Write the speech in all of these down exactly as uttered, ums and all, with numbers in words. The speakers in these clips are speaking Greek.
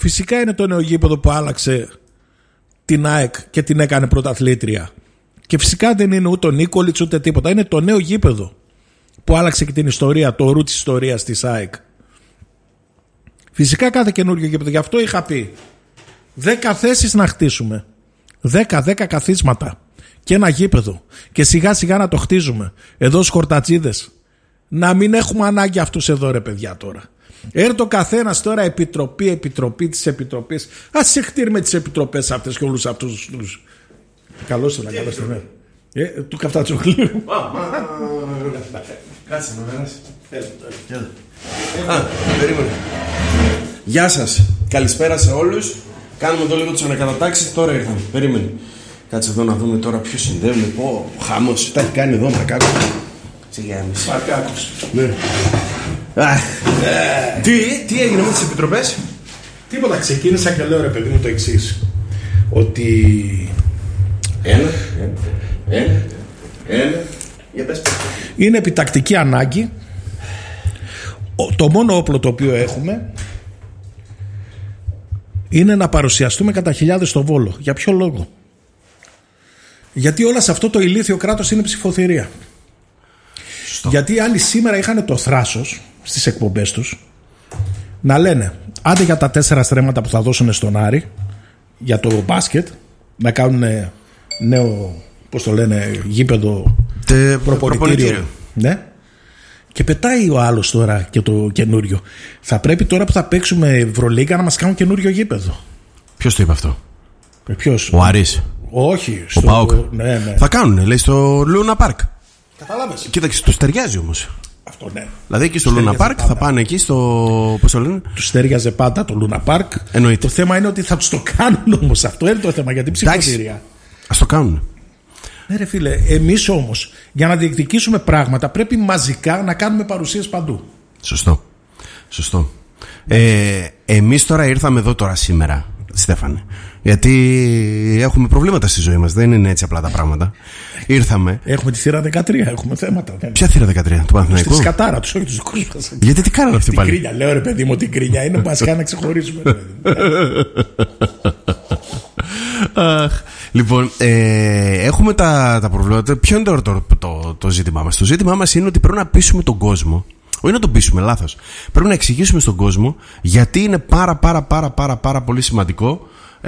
Φυσικά είναι το νέο γήπεδο που άλλαξε την ΑΕΚ και την έκανε πρωταθλήτρια. Και φυσικά δεν είναι ούτε ο Νίκολιτς ούτε τίποτα. Είναι το νέο γήπεδο που άλλαξε και την ιστορία, το ρου της ιστορίας της ΑΕΚ. Φυσικά κάθε καινούργιο γήπεδο. Γι' αυτό είχα πει δέκα θέσεις να χτίσουμε. δέκα δέκα καθίσματα και ένα γήπεδο. Και σιγά σιγά να το χτίζουμε. Εδώ στους χορτατσίδες. Να μην έχουμε ανάγκη αυτούς εδώ, ρε παιδιά, τώρα. Έρθει ο καθένας τώρα επιτροπή, επιτροπή της επιτροπής. Ας σε χτύρουμε τις επιτροπές αυτές και όλους αυτούς τους. Καλώς ήρθατε, καλώς ήρθατε. Ε, του καυτά τσοχλίου. Κάτσε να περάσει. Α, περίμενε. Γεια σας. Καλησπέρα σε όλους. Κάνουμε εδώ λίγο τις ανακατατάξεις. Τώρα ήρθαμε. Περίμενε. Κάτσε εδώ να δούμε τώρα ποιος συνδέουμε. Πω, χαμός. Τα έχει κάνει εδώ Μαρκάκος. Σε γέμιση. Μαρκάκος. Ναι. Τι, τι έγινε με τις επιτροπές? Τίποτα, ξεκίνησα και λέω, ρε παιδί μου, το εξής. Ότι Ένα, ένα, ένα, για πες. Είναι επιτακτική ανάγκη. Το μόνο όπλο το οποίο έχουμε είναι να παρουσιαστούμε κατά χιλιάδες στο Βόλο. Για ποιο λόγο? Γιατί όλα σε αυτό το ηλίθιο κράτος είναι ψηφοθυρία. Σωστό. Γιατί οι άλλοι σήμερα είχαν το θράσος στις εκπομπές τους να λένε άντε για τα τέσσερα στρέμματα που θα δώσουν στον Άρη για το μπάσκετ, να κάνουν νέο, πώς το λένε, γήπεδο, Τε, προπονητήριο. προπονητήριο. Ναι. Και πετάει ο άλλος τώρα και το καινούριο. Θα πρέπει τώρα που θα παίξουμε Ευρωλίγκα να μας κάνουν καινούριο γήπεδο. Ποιος το είπε αυτό? Ποιος? Ο Άρης? Όχι. Ο στο... ΠΑΟΚ? Ναι, ναι. Θα κάνουν, λέει, στο Λούνα Πάρκ. Καταλάβες. Κοίταξε, τους ταιριάζει όμως. Αυτό ναι. Δηλαδή εκεί στο Λούνα Πάρκ θα πάνε εκεί στο. Πώς το λένε? Τους ταιριάζε πάντα το Λούνα Πάρκ. Εννοείται. Το θέμα είναι ότι θα τους το κάνουν όμως. Αυτό είναι το θέμα, γιατί ψηφοθυρία. Ας το κάνουν. Ναι, ρε φίλε, εμείς όμως για να διεκδικήσουμε πράγματα πρέπει μαζικά να κάνουμε παρουσίες παντού. Σωστό. Σωστό. Ε, εμείς τώρα ήρθαμε εδώ τώρα σήμερα, Στέφανε, γιατί έχουμε προβλήματα στη ζωή μας. Δεν είναι έτσι απλά τα πράγματα. Ήρθαμε. Έχουμε τη θύρα δεκατρία, έχουμε θέματα. Ποια θύρα δεκατρία, του Παναθηναϊκού? Στη σκατάρα τους, όχι τους δικούς μας. Γιατί τι κάνανε αυτοί πάλι? Την κρίνια, λέω, ρε παιδί μου, την κρίνια είναι βασικά να ξεχωρίσουμε. Αχ. Λοιπόν, ε, έχουμε τα, τα προβλήματα. Ποιο είναι το, το, το, το ζήτημά μας? Το ζήτημά μας είναι ότι πρέπει να πείσουμε τον κόσμο. Όχι να τον πείσουμε, λάθος. Πρέπει να εξηγήσουμε στον κόσμο γιατί είναι πάρα πάρα πάρα πάρα πάρα πολύ σημαντικό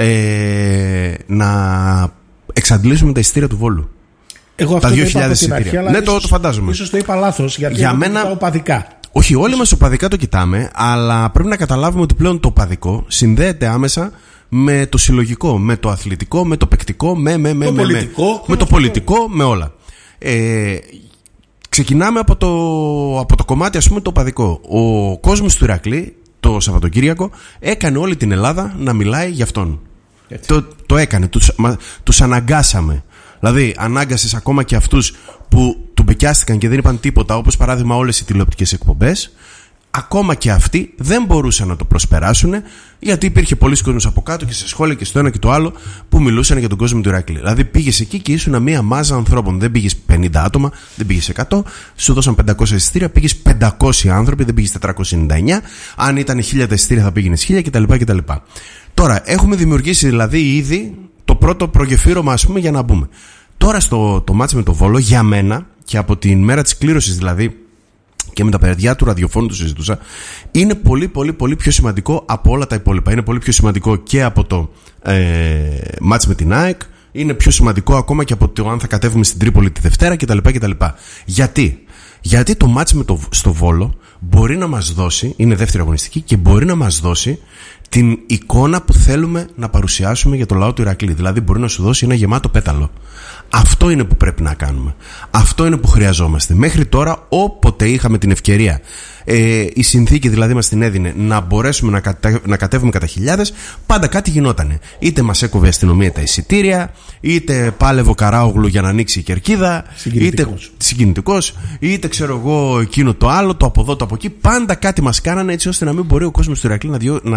ε, να εξαντλήσουμε τα εισιτήρια του Βόλου. Εγώ αυτό τα το δύο χιλιάδες εισιτήρια. Ναι, ίσως, το, το φαντάζομαι. Ίσως το είπα λάθος, γιατί για μένα οπαδικά. Όχι, όλοι μας οπαδικά το κοιτάμε, αλλά πρέπει να καταλάβουμε ότι πλέον το οπαδικό συνδέεται άμεσα με το συλλογικό, με το αθλητικό, με το παικτικό, με, με, με, το με, πολιτικό, με, με το πολιτικό, με όλα. Ε, ξεκινάμε από το, από το κομμάτι, ας πούμε, το οπαδικό. Ο κόσμος του Ηρακλή το Σαββατοκύριακο έκανε όλη την Ελλάδα να μιλάει για αυτόν. Το, το έκανε, τους, μα, τους αναγκάσαμε. Δηλαδή ανάγκασες ακόμα και αυτούς που του μπεκιάστηκαν και δεν είπαν τίποτα, όπως παράδειγμα όλες οι τηλεοπτικές εκπομπές. Ακόμα και αυτοί δεν μπορούσαν να το προσπεράσουν, γιατί υπήρχε πολλοί κόσμος από κάτω και σε σχόλια και στο ένα και το άλλο που μιλούσαν για τον κόσμο του Ηράκλειο. Δηλαδή πήγες εκεί και ήσουν μία μάζα ανθρώπων. Δεν πήγες πενήντα άτομα, δεν πήγες εκατό, σου δώσαν πεντακόσια εισιτήρια, πήγες πεντακόσιοι άνθρωποι, δεν πήγες τετρακόσια ενενήντα εννέα. Αν ήταν χίλια τα εισιτήρια θα πήγαινες χίλια κτλ. κτλ. Τώρα έχουμε δημιουργήσει δηλαδή ήδη το πρώτο προγεφύρωμα, ας πούμε, για να μπούμε. Τώρα στο το μάτς με το Βόλο, για μένα και από την μέρα της κλήρωσης δηλαδή, και με τα παιδιά του ραδιοφώνου του συζητούσα, είναι πολύ πολύ πολύ πιο σημαντικό από όλα τα υπόλοιπα. Είναι πολύ πιο σημαντικό και από το ε, μάτς με την ΑΕΚ. Είναι πιο σημαντικό ακόμα και από το αν θα κατέβουμε στην Τρίπολη τη Δευτέρα κτλ. κτλ. Γιατί? Γιατί το μάτς με το, στο Βόλο μπορεί να μας δώσει, είναι δεύτερη αγωνιστική και μπορεί να μας δώσει την εικόνα που θέλουμε να παρουσιάσουμε για το λαό του Ηρακλή. Δηλαδή μπορεί να σου δώσει ένα γεμάτο πέταλο. Αυτό είναι που πρέπει να κάνουμε. Αυτό είναι που χρειαζόμαστε. Μέχρι τώρα, όποτε είχαμε την ευκαιρία, ε, η συνθήκη δηλαδή μας την έδινε να μπορέσουμε να, κατε, να κατέβουμε κατά χιλιάδες, πάντα κάτι γινότανε. Είτε μας έκοβε η αστυνομία τα εισιτήρια, είτε πάλευε ο Καράογλου για να ανοίξει η κερκίδα, είτε συγκινητικός, είτε ξέρω εγώ εκείνο το άλλο, το από εδώ, το από εκεί. Πάντα κάτι μας κάνανε έτσι ώστε να μην μπορεί ο κόσμος του Ηρακλή να, διο, να δείξει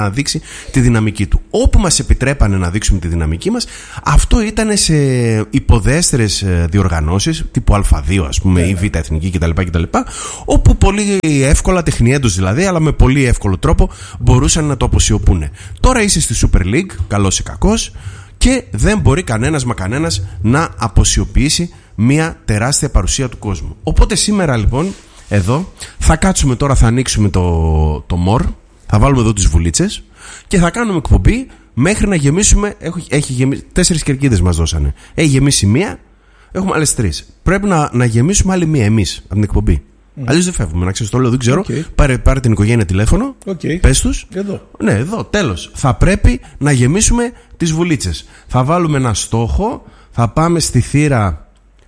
τη δυναμική του. Όπου μας επιτρέπανε να δείξουμε τη δυναμική μας, αυτό ήταν σε υποδέστερες διοργανώσεις, τύπου Α δύο, ας πούμε, yeah. ή Β' Εθνική κτλ, κτλ. Όπου πολύ εύκολα, τεχνιέντος δηλαδή, αλλά με πολύ εύκολο τρόπο μπορούσαν να το αποσιωπούν. Τώρα είσαι στη Super League, καλός ή κακός, και δεν μπορεί κανένας μα κανένας να αποσιωπήσει μια τεράστια παρουσία του κόσμου. Οπότε σήμερα λοιπόν εδώ θα κάτσουμε τώρα, θα ανοίξουμε το, το μορ, θα βάλουμε εδώ τις βουλίτσες και θα κάνουμε εκπομπή μέχρι να γεμίσουμε. Έχει, έχει γεμίσει, τέσσερις κερκίδες μας δώσανε. Έχει γεμίσει μία, έχουμε άλλες τρεις. Πρέπει να, να γεμίσουμε άλλη μία εμείς από την εκπομπή. Mm. Αλλιώς δεν φεύγουμε, να ξέρεις το λέω, δεν ξέρω. Okay. Πάρε, πάρε την οικογένεια τηλέφωνο, okay. Πες τους. Εδώ. Ναι, εδώ, τέλος. Θα πρέπει να γεμίσουμε τις βουλίτσες. Θα βάλουμε ένα στόχο, θα πάμε στη θύρα.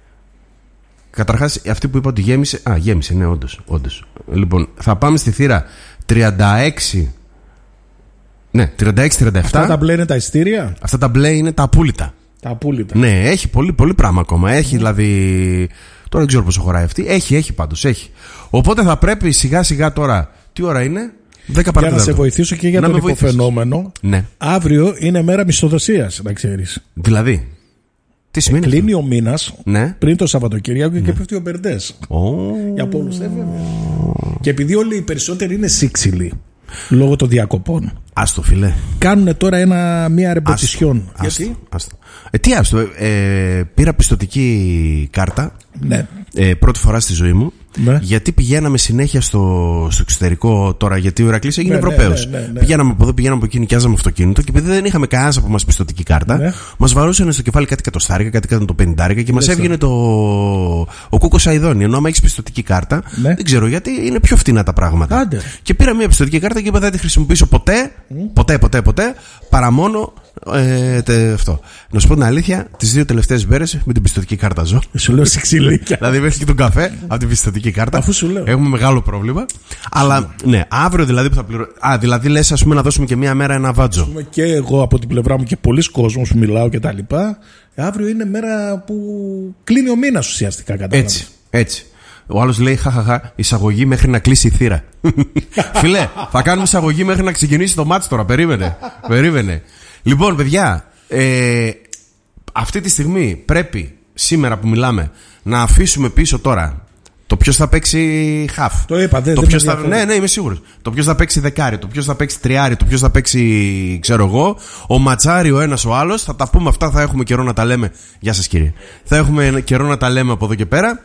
Καταρχάς, αυτή που είπα ότι γέμισε. Α, γέμισε, ναι, όντως, όντως. Λοιπόν, θα πάμε στη θύρα τριάντα έξι. Ναι, τριάντα έξι τριάντα επτά. Αυτά τα μπλε είναι τα ειστήρια. Αυτά τα μπλε είναι τα απούλητα. Τα απούλητα. Ναι, έχει πολύ, πολύ πράγμα ακόμα. Έχει mm. δηλαδή. Τώρα δεν ξέρω πόσο χωράει αυτή. Έχει, έχει πάντως, έχει. Οπότε θα πρέπει σιγά σιγά τώρα. Τι ώρα είναι? δέκα παρά. Για να σε βοηθήσω και για να τον υποφαινόμενο. Ναι. Αύριο είναι μέρα μισθοδοσίας, να ξέρεις. Δηλαδή. Τι σημαίνει? Ε, κλείνει ο μήνας, ναι, πριν το Σαββατοκύριακο, ναι, και πέφτει ο Μπερντές. Oh. Για πολλούς, ε, βέβαια. Και επειδή όλοι οι περισσότεροι είναι σύξυλοι λόγω των διακοπών. Άστο, φιλέ. Κάνουν τώρα ένα, μια ρεμπετισιόν. Γιατί? Άστο. Ε, τι άστο, ε, πήρα πιστωτική κάρτα. Ναι. Ε, πρώτη φορά στη ζωή μου. Ναι. Γιατί πηγαίναμε συνέχεια στο, στο εξωτερικό τώρα, γιατί ο Ηρακλής έγινε, ναι, Ευρωπαίος. Ναι, ναι, ναι, ναι. Πηγαίναμε από εδώ, πηγαίναμε από εκεί, νοικιάζαμε αυτοκίνητο και επειδή δεν είχαμε κανένα από εμάς πιστωτική κάρτα, ναι, μας βαρούσαν στο κεφάλι κάτι κατοστάρικα, κάτι κάτω το πενηντάρικα και μας έβγαινε το, ο κούκος αηδόνι. Ενώ άμα έχεις πιστωτική κάρτα, ναι, δεν ξέρω γιατί είναι πιο φτηνά τα πράγματα. Άντε. Και πήρα μια πιστωτική κάρτα και είπα δεν τη χρησιμοποιήσω ποτέ, mm. ποτέ, ποτέ, ποτέ, παρά μόνο. Ε, τε, αυτό. Να σου πω την αλήθεια, τις δύο τελευταίες μέρες με την πιστωτική κάρτα ζω. Σου λέω σε ξυλίκια. Δηλαδή, μέχρι και τον καφέ από την πιστωτική κάρτα. Αφού σου λέω. Έχουμε μεγάλο πρόβλημα. Αλλά ναι, αύριο δηλαδή που θα πληρω... Α, δηλαδή λες, ας πούμε, να δώσουμε και μία μέρα ένα βάτζο. Ας πούμε και εγώ από την πλευρά μου και πολλοί κόσμος που μιλάω και τα λοιπά. Αύριο είναι μέρα που κλείνει ο μήνας ουσιαστικά, κατάλαβες. Έτσι, έτσι. Ο άλλος λέει χαχαχα, εισαγωγή μέχρι να κλείσει η θύρα. Φιλέ, θα κάνουμε εισαγωγή μέχρι να ξεκινήσει το μάτς τώρα. Περίμενε. Περίμενε. Λοιπόν, παιδιά, ε, αυτή τη στιγμή πρέπει σήμερα που μιλάμε να αφήσουμε πίσω τώρα το ποιος θα παίξει χαφ. Το είπα, δεν το ποιος θα... Ναι, ναι, είμαι σίγουρος. Το ποιος θα παίξει δεκάρι, το ποιος θα παίξει τριάρι, το ποιος θα παίξει, ξέρω εγώ, ο Ματσάρι, ο ένας, ο άλλος. Θα τα πούμε αυτά, θα έχουμε καιρό να τα λέμε. Γεια σας, κύριε. Θα έχουμε καιρό να τα λέμε από εδώ και πέρα.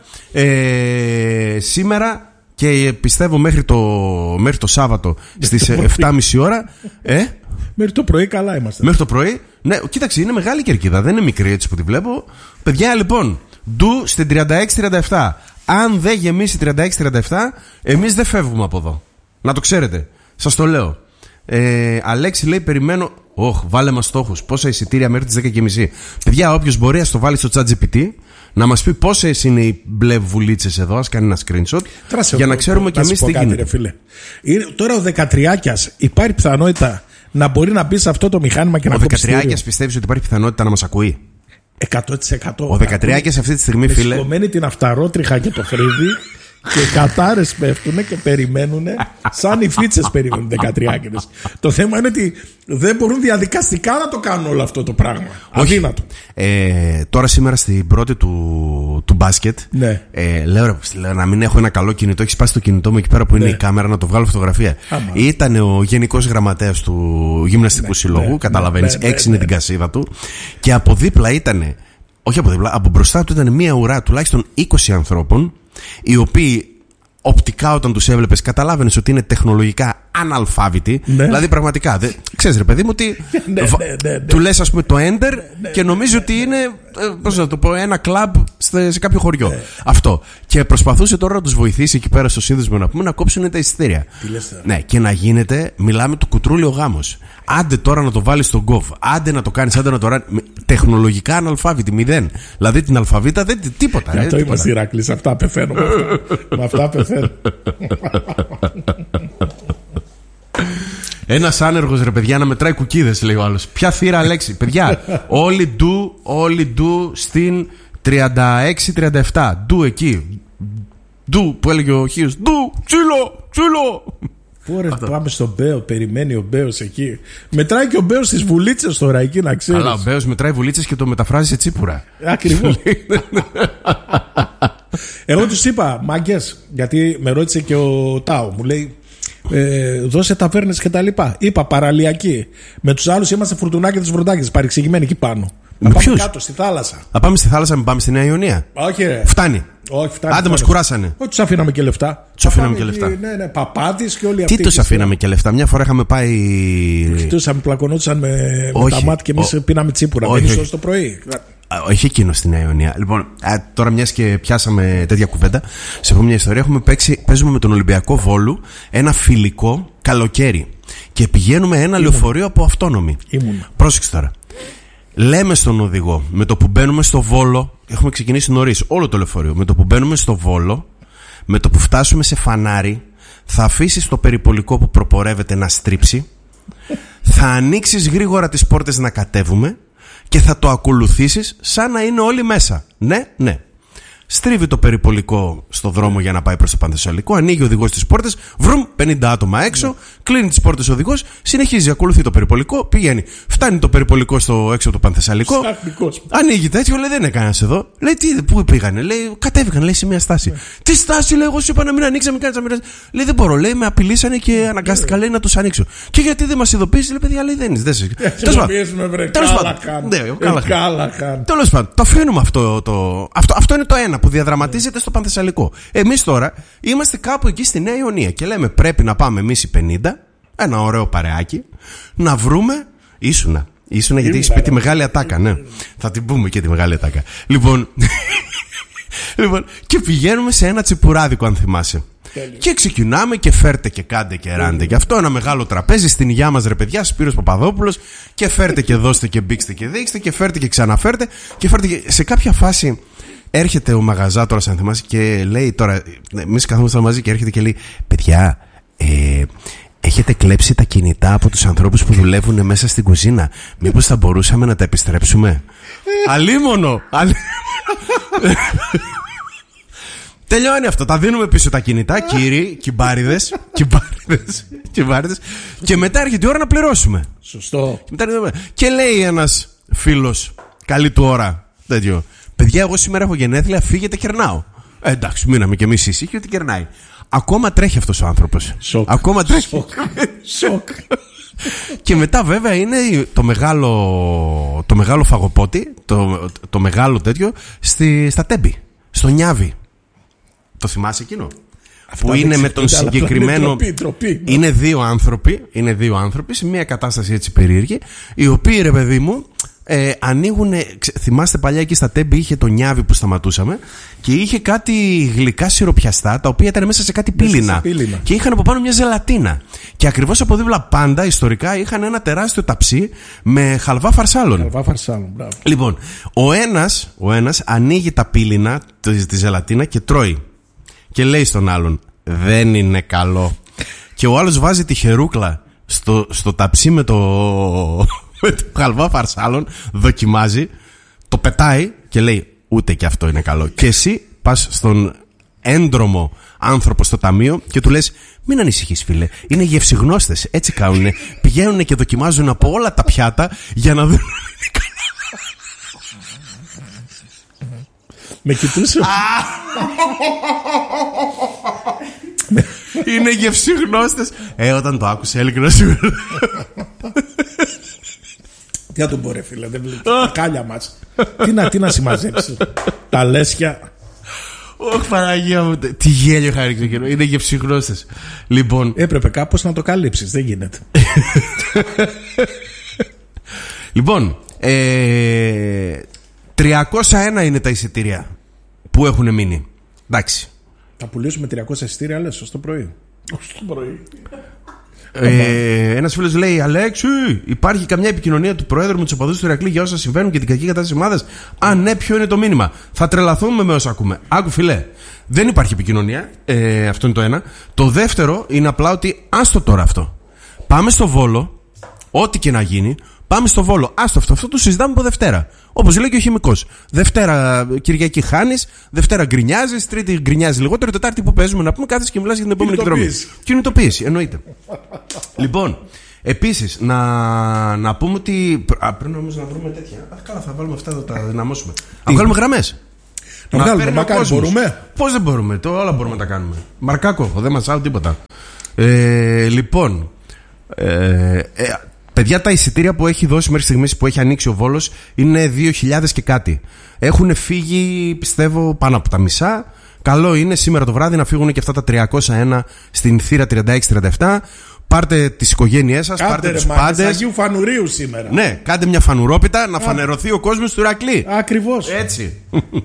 Ε, σήμερα και πιστεύω μέχρι το, μέχρι το Σάββατο στις εφτά και μισή ώρα. Ε, Μέχρι το πρωί καλά είμαστε. Μέχρι το πρωί. Ναι, κοίταξε, είναι μεγάλη κερκίδα. Δεν είναι μικρή έτσι που τη βλέπω. Παιδιά, λοιπόν, ντου στην τριάντα έξι τριάντα επτά. Αν δεν γεμίσει τριάντα έξι τριάντα επτά, εμείς δεν φεύγουμε από εδώ. Να το ξέρετε. Σας το λέω. Ε, Αλέξη λέει, περιμένω. Όχ, βάλε μας στόχους. Πόσα εισιτήρια μέχρι τις δέκα και μισή. Παιδιά, όποιος μπορεί, ας το βάλει στο ChatGPT να μας πει πόσες είναι οι μπλε βουλίτσες εδώ. Ας κάνει ένα screenshot. Τράσε, για να ξέρουμε κι εμείς τι γίνεται. Τώρα ο δεκατριάκιας υπάρχει πιθανότητα να μπορεί να μπει σε αυτό το μηχάνημα και ο να κόψει. Ο δεκατριάκιας πιστεύεις ότι υπάρχει πιθανότητα να μας ακούει? εκατό τοις εκατό. Ο δεκατριάκιας αυτή τη στιγμή, φίλε. Σηκωμένη την αυταρότριχα και το φρύδι και οι κατάρες πέφτουν και περιμένουν σαν οι φίτσες περιμένουν δεκατριάκιδες. Το θέμα είναι ότι δεν μπορούν διαδικαστικά να το κάνουν όλο αυτό το πράγμα. Αδύνατο. Ε, τώρα σήμερα στην πρώτη του, του μπάσκετ, ναι, ε, λέω, ρε, λέω να μην έχω ένα καλό κινητό. Έχει σπάσει το κινητό μου εκεί πέρα που είναι, ναι, η κάμερα, να το βγάλω φωτογραφία. Άμα. Ήταν ο γενικός γραμματέας του γυμναστικού, ναι, συλλόγου, ναι, καταλαβαίνεις, ναι, ναι, έξι είναι, ναι, την κασίδα του. Και από δίπλα ήταν, όχι από δίπλα, από μπροστά του ήταν μια ουρά τουλάχιστον είκοσι ανθρώπων, οι οποίοι οπτικά όταν τους έβλεπες καταλάβαινες ότι είναι τεχνολογικά αναλφάβητοι. Ναι. Δηλαδή πραγματικά, δε, ξέρεις ρε παιδί μου ότι ναι, ναι, ναι, ναι, του λες ας πούμε το enter, ναι, και νομίζει, ναι, ότι είναι, πώς να το πω, ένα κλαμπ σε, σε κάποιο χωριό. Ναι. Αυτό. Και προσπαθούσε τώρα να τους βοηθήσει εκεί πέρα στο σύνδεσμο να πούμε να κόψουν τα εισιτήρια. Ναι, και να γίνεται, μιλάμε του κουτρούλιο γάμος. Άντε τώρα να το βάλεις στον γκοφ. Άντε να το κάνεις, άντε να το ράνεις. Τεχνολογικά αναλφάβητη, μηδέν. Δηλαδή την αλφαβήτα δεν τίποτα. Για αυτό είμαστε Ηράκλης, αυτά πεθαίνω. Με αυτά πεθαίνω. Ένας άνεργος ρε παιδιά να μετράει κουκίδες, λέει ο άλλος. Ποια θύρα, Αλέξη? Παιδιά, όλοι ντου, όλοι ντου στην τριάντα έξι τριάντα επτά. Ντου εκεί. Ντου που έλεγε ο Χίος. Ντου, τσίλο, τσίλο. Πού ρε, πάμε στον Μπέο, περιμένει ο Μπέος εκεί. Μετράει και ο Μπέος στις βουλίτσες τώρα εκεί, να ξέρεις. Αλλά ο Μπέος μετράει βουλίτσες και το μεταφράζει σε τσίπουρα. Ακριβώς. Εγώ τους είπα, μάγκες, γιατί με ρώτησε και ο Τάο, μου λέει ε, δώσε ταβέρνες και τα λοιπά. Είπα παραλιακή. Με τους άλλους είμαστε φουρτουνάκια της Βροντάκης, παρεξηγημένοι εκεί πάνω. Να πάμε ποιους? κάτω στη θάλασσα. Να πάμε στη θάλασσα, μην πάμε στη Νέα Ιωνία. Όχι, ρε. Φτάνει. Όχι, φτάνει. Άντε, μας κουράσανε. Όχι, τους αφήναμε και λεφτά. Τους αφήναμε και λεφτά. Ναι, ναι, Παπάδης και όλοι αυτοί. Τι τους αφήναμε και λεφτά? Μια φορά είχαμε πάει. Κοιτούσαμε, πλακωνόντουσαν με, με τα μάτια και εμείς ο... πίναμε τσίπουρα. Δεν ήσουν το πρωί. Όχι εκείνο στη Νέα Ιωνία. Λοιπόν, α, τώρα μιας και πιάσαμε τέτοια κουβέντα, σε πω μια ιστορία. Έχουμε παίξει, παίζουμε με τον Ολυμπιακό Βόλου ένα φιλικό καλοκαίρι. Και πηγαίνουμε ένα Ήμουν. λεωφορείο από αυτόνομη. Ήμουν. Πρόσεξε τώρα. Λέμε στον οδηγό, με το που μπαίνουμε στο Βόλο, έχουμε ξεκινήσει νωρίς όλο το λεωφορείο. Με το που μπαίνουμε στο Βόλο, με το που φτάσουμε σε φανάρι, θα αφήσεις το περιπολικό που προπορεύεται να στρίψει, θα ανοίξεις γρήγορα τις πόρτες να κατέβουμε και θα το ακολουθήσεις σαν να είναι όλοι μέσα. Ναι, ναι. Στρίβει το περιπολικό στο δρόμο για να πάει προς το Πανθεσσαλικό. Ανοίγει ο οδηγός τις πόρτες. Βρουμ, πενήντα άτομα έξω. Ναι. Κλείνει τις πόρτες ο οδηγός. Συνεχίζει, ακολουθεί το περιπολικό. Πηγαίνει. Φτάνει το περιπολικό στο έξω από το Πανθεσσαλικό. Ανοίγει τέτοιο, λέει δεν είναι κανένας εδώ. Λέει τι, πού πήγανε. Λέει κατέβηκαν, λέει σε μια στάση. Ναι. Τι στάση, λέει, εγώ σου είπα να μην ανοίξει, να μην κάνει, να μην ανοίξει. Λέει δεν μπορώ, λέει με απειλήσανε και αναγκάστηκα, λέει να τους ανοίξω. Και γιατί δεν μας ειδοποίησε, λέει παιδιά, λέει δεν είναι. Τέλος πάντων, το αφήνουμε αυτό. Αυτό είναι το ένα που διαδραματίζεται στο Πανθεσσαλικό. Εμείς τώρα είμαστε κάπου εκεί στη Νέα Ιωνία και λέμε πρέπει να πάμε εμείς οι πενήντα, ένα ωραίο παρεάκι, να βρούμε. Ήσουνα, ήσουνα γιατί έχεις πει τη μεγάλη ατάκα, ναι. Θα την πούμε και τη μεγάλη ατάκα. Λοιπόν, λοιπόν, και πηγαίνουμε σε ένα τσιπουράδικο, αν θυμάσαι. Τέλειο. Και ξεκινάμε και φέρτε και κάντε και ράντε. Και αυτό ένα μεγάλο τραπέζι στην υγειά μας, ρε παιδιά, Σπύρος Παπαδόπουλος. Και φέρτε και δώστε και μπήξτε και δείξτε. Και φέρτε και ξαναφέρτε. Και φέρτε και. Σε κάποια φάση έρχεται ο μαγαζάτορας, αν θυμάσαι, και λέει τώρα. Εμείς καθόμαστε μαζί και έρχεται και λέει: παιδιά, ε, έχετε κλέψει τα κινητά από τους ανθρώπους που δουλεύουν μέσα στην κουζίνα. Μήπως θα μπορούσαμε να τα επιστρέψουμε? Αλίμονο! Αλί... Τελειώνει αυτό. Τα δίνουμε πίσω τα κινητά, κύριοι, κυμπάριδες, κυμπάριδες, κυμπάριδες. Και μετά έρχεται η ώρα να πληρώσουμε. Σωστό. Και, μετά... και λέει ένας φίλος, καλή του ώρα, τέτοιο: παιδιά, εγώ σήμερα έχω γενέθλια, φύγετε, κερνάω. Ε, εντάξει, μείναμε κι εμείς ήσυχοι ότι κερνάει. Ακόμα τρέχει αυτός ο άνθρωπος. Σοκ. Ακόμα τρέχει. Σοκ. Σοκ. Και μετά βέβαια είναι το μεγάλο, το μεγάλο φαγοπότη, το, το μεγάλο τέτοιο, στη, στα Τέμπη, στο Νιάβι. Το θυμάσαι εκείνο? Αυτά που είναι με τον συγκεκριμένο. Τροπή, τροπή, ναι. Είναι δύο άνθρωποι, είναι δύο άνθρωποι σε μια κατάσταση έτσι περίεργη, οι οποίοι, ρε παιδί μου, ε, ανοίγουν. Θυμάστε παλιά εκεί στα Τέμπη είχε το Νιάβι που σταματούσαμε και είχε κάτι γλυκά σιροπιαστά τα οποία ήταν μέσα σε κάτι πύληνα. πύληνα. Και είχαν από πάνω μια ζελατίνα. Και ακριβώς από δίπλα πάντα ιστορικά είχαν ένα τεράστιο ταψί με χαλβά φαρσάλων. Χαλβά φαρσάλων, μπράβο. Λοιπόν, ο ένας, ο ένας ανοίγει τα πύληνα, τη, τη ζελατίνα και τρώει. Και λέει στον άλλον: δεν είναι καλό. Και ο άλλος βάζει τη χερούκλα στο, στο ταψί με το, με το χαλβά φαρσάλων, δοκιμάζει, το πετάει και λέει: ούτε και αυτό είναι καλό. Και εσύ πας στον έντρομο άνθρωπο στο ταμείο και του λες: μην ανησυχείς, φίλε, είναι γευσιγνώστες. Έτσι κάνουνε. Πηγαίνουν και δοκιμάζουν από όλα τα πιάτα για να δουν. Με κοιτούσε. Είναι γευσιγνώστες. Ε, όταν το άκουσε έλεγε να σου. Τι να τον πω, ρε φίλε, δεν βλέπει τα κάλια μας. Τι να, τι να συμμαζέψει. Τα λέσια. Ωχ, Παναγία μου, τι γέλιο χάρη ξεκινώ. Είναι γευσιγνώστες. Λοιπόν, έπρεπε κάπως να το καλύψεις, δεν γίνεται. Λοιπόν, ε, τριακόσια ένα είναι τα εισιτήρια που έχουν μείνει. Εντάξει. Θα πουλήσουμε τριακόσια εισιτήρια, λες, ως το πρωί. Ως το πρωί. Ε, ένας φίλος λέει: Αλέξη, υπάρχει καμιά επικοινωνία του Προέδρου με τους οπαδούς του Ηρακλή για όσα συμβαίνουν και την κακή κατάσταση της ομάδας? Αν ναι, ποιο είναι το μήνυμα? Θα τρελαθούμε με όσα ακούμε. Άκου, φιλέ, δεν υπάρχει επικοινωνία. Ε, αυτό είναι το ένα. Το δεύτερο είναι απλά ότι άστο τώρα αυτό. Πάμε στο Βόλο, ό,τι και να γίνει. Πάμε στο Βόλο. Άστο αυτό, αυτό το συζητάμε από Δευτέρα. Όπως λέει και ο χημικός. Δευτέρα Κυριακή χάνεις, Δευτέρα γκρινιάζεις, Τρίτη γκρινιάζεις λιγότερο, Τετάρτη που παίζουμε να πούμε κάθεσαι και μιλάς για την επόμενη εκδρομή. Κινητοποίηση, εννοείται. Λοιπόν, επίσης, να, να πούμε ότι. Α, πρέπει όμως να βρούμε τέτοια. Α, καλά, θα βάλουμε αυτά εδώ, τα δυναμώσουμε. Να βγάλουμε γραμμές. Να, να βγάλουμε, μακάρι, μπορούμε. Πώς δεν μπορούμε, το όλα μπορούμε να τα κάνουμε. Μαρκάκο, δεν μας άλλο τίποτα. Ε, λοιπόν. Ε, ε, παιδιά, τα εισιτήρια που έχει δώσει μέχρι στιγμής, που έχει ανοίξει ο Βόλος, είναι δύο χιλιάδες και κάτι. Έχουν φύγει, πιστεύω, πάνω από τα μισά. Καλό είναι σήμερα το βράδυ να φύγουν και αυτά τα τριακόσια ένα στην θύρα τριάντα έξι τριάντα επτά. Πάρτε τις οικογένειές σας, πάρτε τους πάντες. Αγίου Φανουρίου σήμερα. Ναι, κάντε μια φανουρόπιτα να φανερωθεί ο κόσμος του Ηρακλή. Ακριβώς. Έτσι.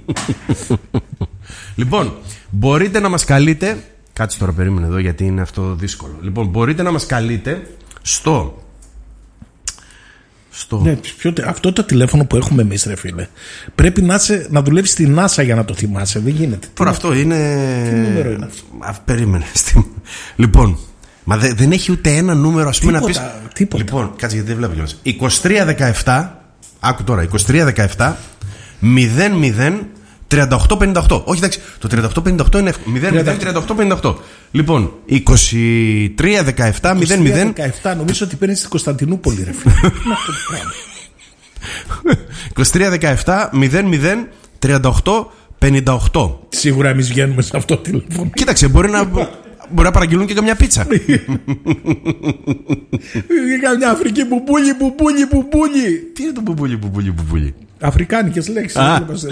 Λοιπόν, μπορείτε να μας καλείτε. Κάτσε τώρα, περίμενε εδώ γιατί είναι αυτό δύσκολο. Λοιπόν, μπορείτε να μας καλείτε στο. στο... Ναι, ποιο, αυτό το τηλέφωνο που έχουμε εμείς, ρε φίλε, πρέπει να, σε, να δουλεύεις στην NASA για να το θυμάσαι. Δεν γίνεται. Τώρα αυτό είναι. Τι νούμερο είναι αυτό? Α, περίμενε. Λοιπόν. Μα δε, δεν έχει ούτε ένα νούμερο, ας πούμε, να πεις. Τίποτα. Λοιπόν, κάτσε γιατί δεν βλέπω κιόλας. είκοσι τρία δεκαεπτά, άκου τώρα, είκοσι τρία δεκαεπτά μηδέν μηδέν τριάντα οκτώ πενήντα οκτώ. Όχι, εντάξει, το τριάντα οκτώ πενήντα οκτώ είναι μηδέν μηδέν τριάντα οκτώ πενήντα οκτώ. Λοιπόν, είκοσι τρία δεκαεπτά μηδέν μηδέν. είκοσι τρία δεκαεπτά, νομίζω ότι παίρνει στην Κωνσταντινούπολη, ρε φίλε. είκοσι τρία δεκαεπτά μηδέν μηδέν τριάντα οκτώ πενήντα οκτώ. Σίγουρα εμείς βγαίνουμε σε αυτό το τηλέφωνο. Κοίταξε, μπορεί να. Μπορεί να παραγγείλουν και καμιά πίτσα. Καμιά Αφρική μπουμπούλι, μπουμπούλι, μπουμπούλι. Τι είναι το μπουμπούλι, μπουμπούλι, μπουμπούλι? Αφρικάνικες λέξεις.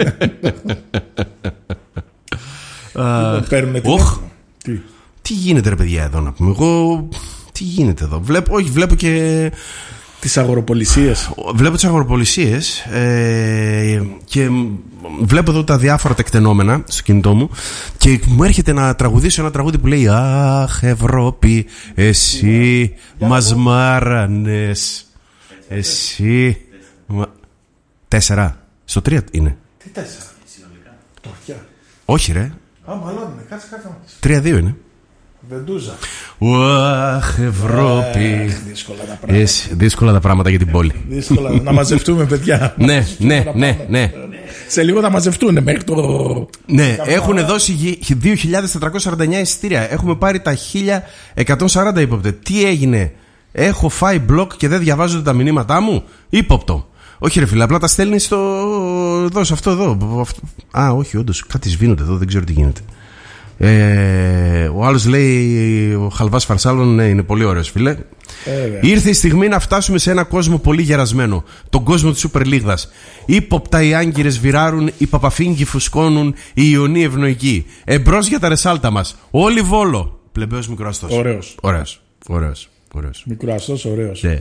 Παίρνουμε τηλέφωνο. Τι γίνεται, ρε παιδιά, εδώ να πούμε? Εγώ. Τι γίνεται εδώ? Βλέπω, όχι, βλέπω και. Τις αγοροπολισίες. Βλέπω τις αγοροπολισίες ε, και βλέπω εδώ τα διάφορα τεκτενόμενα στο κινητό μου και μου έρχεται να τραγουδήσω ένα τραγούδι που λέει «Αχ, Ευρώπη, εσύ μας μάρανες, εσύ...» Τέσσερα. Στο τρία είναι. Τι τέσσερα? Όχι ρε. Α, μάλλον είναι. Κάτσε κάτσε. Τρία δύο είναι. Βεντούζα. Αχ, Ευρώπη. Ε, δύσκολα τα πράγματα. Εσύ, δύσκολα τα πράγματα για την πόλη. Δύσκολα. Να μαζευτούμε, παιδιά. Ναι, ναι, ναι, ναι. Σε λίγο θα μαζευτούν μέχρι το. Ναι, έχουν δώσει δύο χιλιάδες τετρακόσια σαράντα εννιά εισιτήρια. Έχουμε πάρει τα χίλια εκατόν σαράντα ύποπτε. Τι έγινε? Έχω φάει μπλοκ και δεν διαβάζονται τα μηνύματά μου? Ύποπτο. Όχι ρε φίλε, απλά τα στέλνει στο. Εδώ, σε αυτό εδώ. Α, όχι, όντως κάτι σβήνονται εδώ, δεν ξέρω τι γίνεται. Ε, ο άλλος λέει, ο Χαλβάς Φαρσάλων, ναι, είναι πολύ ωραίος φίλε. Ε, Ήρθε η στιγμή να φτάσουμε σε ένα κόσμο πολύ γερασμένο, τον κόσμο της Σούπερ Λίγδας. Ήποπτα οι άγκυρες βυράρουν, οι παπαφίνγκοι φουσκώνουν, οι ιονοί ευνοϊκοί. Εμπρός για τα ρεσάλτα μας, όλοι Βόλο. Πλεμπαίος μικροαστός. Ωραίος. Ωραίος, ωραίος, ωραίος. Μικροαστός, ωραίος. Ναι.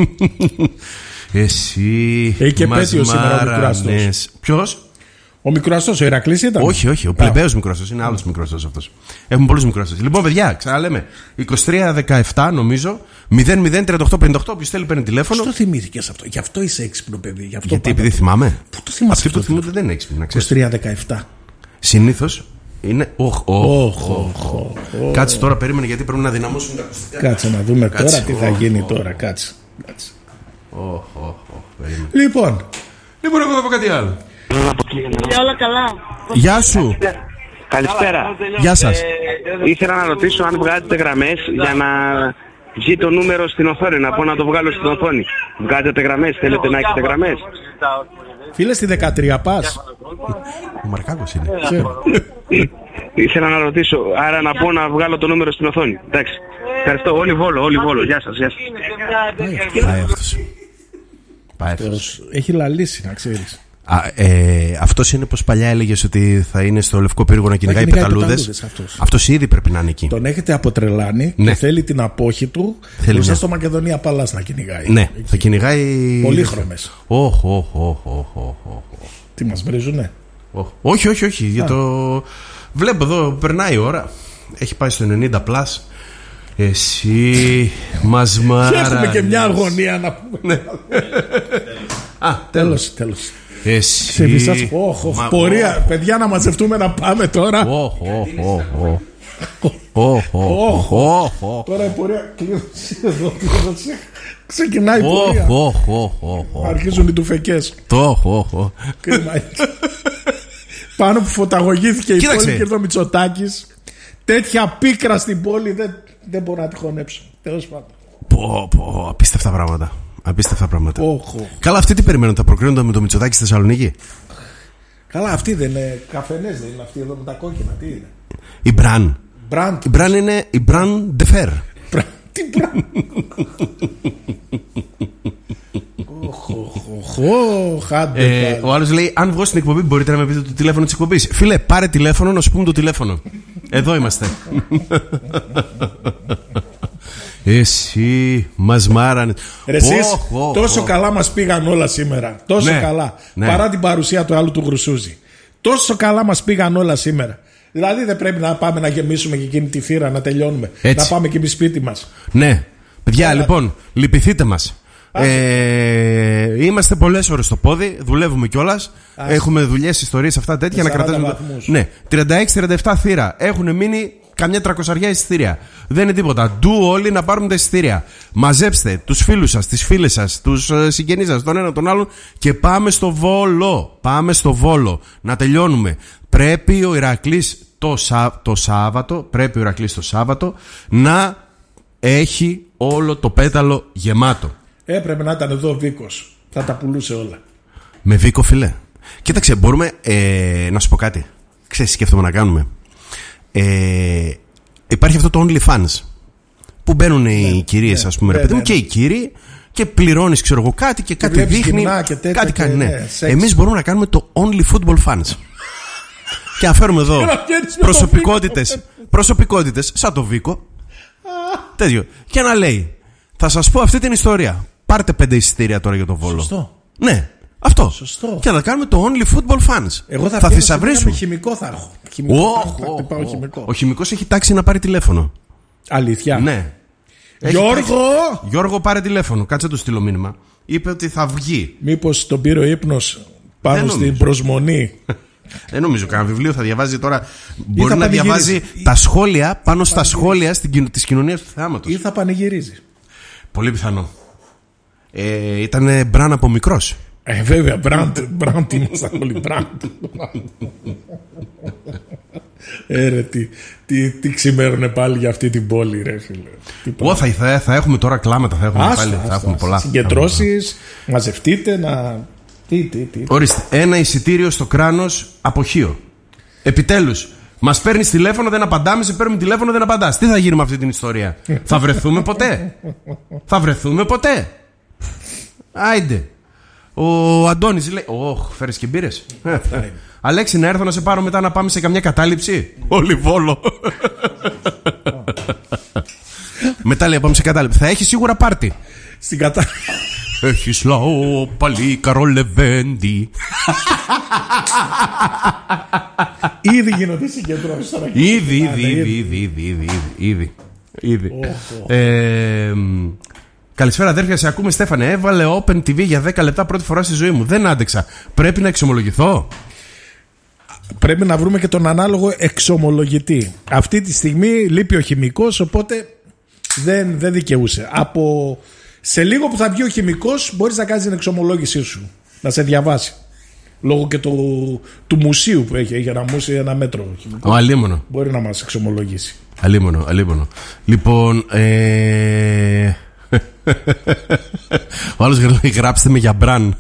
Εσύ έχει και πέτειο σήμερα ο Μικροαστός. Ποιος? Ο Μικροαστός, ο Ηρακλής ήταν. Όχι, όχι, ο πλεμπαίος Μικροαστός. Είναι άλλος Μικροαστός αυτός. Έχουμε πολλούς Μικροαστός. Λοιπόν, παιδιά, ξαναλέμε. είκοσι τρία δεκαεπτά νομίζω. μηδέν μηδέν τριάντα οκτώ πενήντα οκτώ. Όποιος θέλει παίρνει τηλέφωνο. Πώς το θυμήθηκες αυτό? Γι' αυτό είσαι έξυπνο παιδί. Γι' αυτό γιατί πάντα... επειδή θυμάμαι. Πού το θυμάσαι? Αυτοί που θυμούνται δεν είναι έξυπνοι. είκοσι τρία δεκαεπτά. Συνήθως είναι. Οχ, οχ, οχ. Κάτσε τώρα, περίμενε γιατί πρέπει να δυναμώσουν τα ακουστικά. Κάτσε να δούμε τώρα τι θα γίνει τώρα. Κάτσε. Λοιπόν. Λοιπόν, εγώ θα πω κάτι άλλο. Όλα καλά. Γεια σου. Καλησπέρα. Γεια σας. Ήθελα να ρωτήσω αν βγάζετε γραμμές για να βγει το νούμερο στην οθόνη, να πω να το βγάλω στην οθόνη. Βγάζετε γραμμές, θέλετε να έχετε γραμμές? Φίλε, στη δεκατρία πας? Ο Μαρκάκος είναι. Ήθελα να ρωτήσω, άρα να πω να βγάλω το νούμερο στην οθόνη. Εντάξει. Ευχαριστώ. Όλοι Βόλο, όλοι Βόλο. Γεια σας, γεια σας. Πάει αυτός. Πάει αυτός. Έχει λαλήσει, να ξέρεις. Α, ε, αυτός είναι πως παλιά έλεγες ότι θα είναι στο Λευκό Πύργο να κυνηγάει πεταλούδες. Αυτός. αυτός ήδη πρέπει να είναι εκεί. Τον έχετε αποτρελάνει, ναι, και θέλει την απόχη του μπροστά στο Μακεδονία Παλάς να κυνηγάει. Ναι, εκεί. Θα κυνηγάει. Πολύχρωμες. Οχ, οχ, οχ, οχ, οχ. Τι μας βρίζουνε? Όχι, όχι, όχι. Για το... Βλέπω εδώ, περνάει η ώρα. Έχει πάει στο ενενήντα πλας. Εσύ μας μάρανες. Και έχουμε και μια αγωνία να πούμε. Α, τέλος, τέλος. Εσύ. Οχ, οχ, πορεία. Παιδιά, να μαζευτούμε να πάμε τώρα. Οχ, οχ, οχ. Οχ, οχ, οχ. Τώρα η πορεία κλείνωσε εδώ. Ξεκινάει η πορεία. Αρχίζουν οι τουφεκές. Κρίμα. Πάνω που φωταγωγήθηκε η πόλη και εδώ Μητσοτάκης. Τέτοια πίκρα στην πόλη δεν, δεν μπορώ να τη χωνέψω. Τέλος πάντων. Πω, πω, απίστευτα πράγματα. Απίστευτα πράγματα. Oh, oh. Καλά, αυτοί τι περιμένουν, θα προκρίνονται με το Μητσοτάκη στη Θεσσαλονίκη. Καλά, αυτοί δεν είναι καφενές, δεν είναι αυτοί εδώ με τα κόκκινα, τι είναι. Η Μπραν. Brand. Η Μπραν είναι η Μπραν Ντεφέρ. Τι Μπραν. Ο άλλος λέει: αν βγω στην εκπομπή, μπορείτε να με πείτε το τηλέφωνο της εκπομπής. Φίλε, πάρε τηλέφωνο να σου πούμε το τηλέφωνο. Εδώ είμαστε. Εσύ μας μάρανε. Εσείς oh, oh, τόσο oh. καλά μας πήγαν όλα σήμερα. Τόσο ναι, καλά. Ναι. Παρά την παρουσία του άλλου του Γρουσούζη. Τόσο καλά μας πήγαν όλα σήμερα. Δηλαδή δεν πρέπει να πάμε να γεμίσουμε και εκείνη τη θύρα, να τελειώνουμε. Έτσι. Να πάμε και εμείς σπίτι μας. Ναι. Παιδιά, Άρα... λοιπόν, λυπηθείτε μας. Ε, είμαστε πολλές ώρες στο πόδι, δουλεύουμε κιόλας. Έχουμε δουλειές, ιστορίες, αυτά τέτοια να κρατήσουμε. Ναι, τριάντα έξι τριάντα επτά θύρα. Έχουν μείνει καμιά τρακοσαριά εισιτήρια. Δεν είναι τίποτα. Ντου όλοι να πάρουμε τα εισιτήρια. Μαζέψτε τους φίλους σας, τις φίλες σας, τους συγγενείς σας, τον ένα τον άλλον και πάμε στο Βόλο. Πάμε στο Βόλο να τελειώνουμε. Πρέπει ο Ηρακλής το, Σά... το Σάββατο, πρέπει ο Ηρακλής το Σάββατο να έχει όλο το πέταλο γεμάτο. Έπρεπε να ήταν εδώ ο Βίκος. Θα τα πουλούσε όλα. Με Βίκο, φιλέ. Κοίταξε, μπορούμε ε, να σου πω κάτι. Ξέρεις, σκέφτομαι να κάνουμε. Ε, υπάρχει αυτό το OnlyFans που μπαίνουν ναι, οι κυρίες, ναι, ας πούμε, ναι, ρε παιδί μου, ναι, ναι. και οι κύριοι και πληρώνεις, ξέρω εγώ, κάτι και, και κάτι δείχνει. Και τέτοια, κάτι κάνει, ναι. ναι Εμείς μπορούμε να κάνουμε το Only Football Fans. Και να φέρουμε εδώ προσωπικότητες, προσωπικότητες σαν το Βίκο. Τέτοιο. Και να λέει: θα σας πω αυτή την ιστορία. Πάρτε πέντε εισιτήρια τώρα για το Βόλο. Σωστό. Ναι, αυτό. Σωστό. Και θα κάνουμε το Only Football Fans. Εγώ θα, θα θησαυρίσουμε. Χημικό θα έχω. Χημικό, oh, oh, oh, χημικό. Ο χημικός έχει τάξει να πάρει τηλέφωνο. Αλήθεια. Ναι. Γιώργο! Έχει... Γιώργο, πάρε τηλέφωνο. Κάτσε το στείλω μήνυμα. Είπε ότι θα βγει. Μήπως τον πήρε ο ύπνος πάνω στην προσμονή. Δεν νομίζω. Κάνα βιβλίο θα διαβάζει τώρα. Μπορεί να διαβάζει ή... τα σχόλια πάνω στα σχόλια της κοινωνίας του θεάματος. Ή θα πανηγυρίζει. Πολύ πιθανό. Ε, ήταν Μπραν από μικρός. Ε, βέβαια, Μπραντ, Μπραντ ήμασταν όλοι, Μπραντ. Ε, ρε, τι, τι, τι ξημέρωνε πάλι για αυτή την πόλη, ρε φίλε. Ω, θα, θα, θα έχουμε τώρα κλάματα, θα έχουμε, άστα, πάλι, άστα, θα έχουμε άστα, πολλά. Συγκεντρώσεις, μαζευτείτε, να... Τι, τι, τι. Ορίστε, ένα εισιτήριο στο Κράνος αποχείο. Επιτέλους. Μας παίρνεις τηλέφωνο, δεν απαντάμε, σε παίρνουμε τηλέφωνο, δεν απαντάς. Τι θα γίνει με αυτή την ιστορία? Θα βρεθούμε ποτέ? Θα βρεθούμε ποτέ? Άιντε. Ο Αντώνης λέει: Ωχ, φέρεις και μπύρες. Αλέξη, να έρθω να σε πάρω μετά να πάμε σε καμιά κατάληψη. Όλοι Βόλο. Μετά λέει: πάμε σε κατάληψη. Θα έχει σίγουρα πάρτι. Στην κατάληψη. Έχεις λαό παλίκαρο λεβέντι. Ήδη γίνονται συγκεντρώσεις. Ήδη, ήδη, ήδη, ήδη, ήδη, ήδη. Καλησπέρα αδέρφια, σε ακούμε Στέφανε. Έβαλε Open τι βι για δέκα λεπτά πρώτη φορά στη ζωή μου. Δεν άντεξα. Πρέπει να εξομολογηθώ. Πρέπει να βρούμε και τον ανάλογο εξομολογητή. Αυτή τη στιγμή λείπει ο χημικός, οπότε δεν, δεν δικαιούσε. Από... Σε λίγο που θα βγει ο χημικός, μπορείς να κάνεις την εξομολόγησή σου. Να σε διαβάσει. Λόγω και του, του μουσείου που έχει. Έχει ένα μουσείο, ένα μέτρο. Ο αλίμονο. Μπορεί να μας εξομολογήσει. Αλίμονο, αλίμονο. Λοιπόν, ε... ο άλλος λέει: γράψτε με για Μπραν.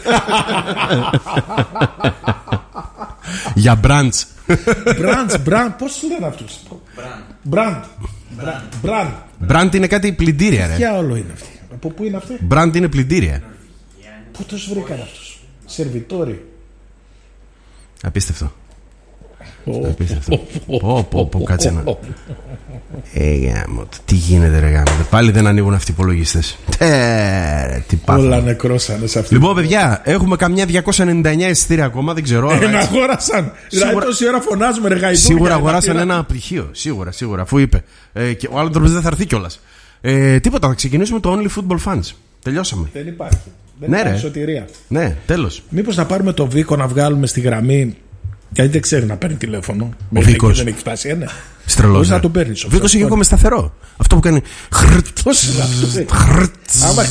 Για Μπραντς. Μπραντς, Μπραντ, πώς σου λένε αυτούς? Μπραντ. Μπραντ. Μπραντ είναι κάτι πλυντήρια, ρε. Ποια όλο είναι αυτή? Από πού είναι αυτή? Μπραντ είναι πλυντήρια. Πού τους βρήκαν αυτούς? Σερβιτόροι. Απίστευτο. Απίστευτο. Πω πω πω, κάτσε να... Ε, γάμο, τι γίνεται ρε γάμο? Πάλι δεν ανοίγουν αυτοί οι υπολογιστές. Τι πάθουν. Όλα νεκρώσανε σε αυτή. Λοιπόν παιδιά, έχουμε καμιά διακόσια ενενήντα εννιά εισιτήρια ακόμα, δεν ξέρω. Ένα αγόρασαν. Δηλαδή τόση ώρα φωνάζουμε ρε γαϊδούρια. Σίγουρα αγοράσαν ένα πτυχίο. Σίγουρα, σίγουρα, αφού είπε. Και ο άνθρωπος δεν θα έρθει κιόλας. Τίποτα, θα ξεκινήσουμε το Only Football Fans. Τελειώσαμε. Δεν υπάρχει. Δεν ναι, υπάρχει ρε. σωτηρία. Ναι, τέλος. Μήπως να πάρουμε το Βίκο να βγάλουμε στη γραμμή Γιατί δεν ξέρει να παίρνει τηλέφωνο. Ο Βίκος. Δεν έχει φτάσει, ε, ναι. Στρελός. Μπορείς Ναι. να τον παίρνεις. Ο Βίκος είχε ακόμα σταθερό. Αυτό που κάνει. Πώς είναι αυτό. Άμα.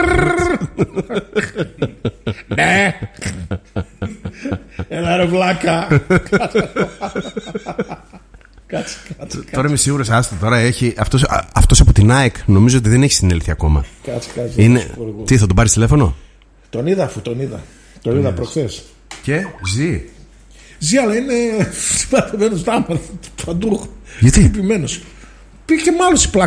Ναι. Έλα ρε βλάκα. Κάτσε, κάτσε. Τώρα είμαι σίγουρος, άστο τώρα έχει. Αυτός, α, αυτός από την ΑΕΚ νομίζω ότι δεν έχει συνέλθει ακόμα. Κάτσε, κάτσε. Είναι... Τι, θα τον πάρεις τηλέφωνο? Τον είδα αφού τον είδα. Τον είδα προχθές. Και ζει. Ζει, αλλά είναι συμπαθημένος τάμα παντού. Γιατί? Χτυπημένος. Πήγε μάλλον